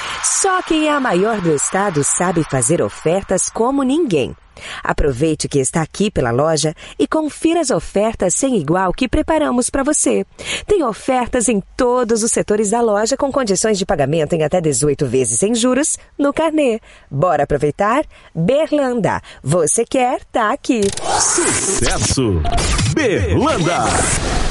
Só quem é a maior do estado sabe fazer ofertas como ninguém. Aproveite que está aqui pela loja e confira as ofertas sem igual que preparamos para você. Tem ofertas em todos os setores da loja com condições de pagamento em até 18 vezes sem juros no carnê. Bora aproveitar? Berlanda. Você quer, tá aqui. Sucesso! Berlanda!